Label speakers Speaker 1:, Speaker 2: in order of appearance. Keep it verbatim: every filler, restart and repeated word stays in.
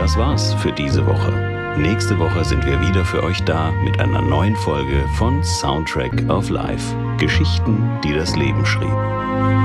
Speaker 1: das war's für diese Woche. Nächste Woche sind wir wieder für euch da mit einer neuen Folge von Soundtrack of Life. Geschichten, die das Leben schrieb.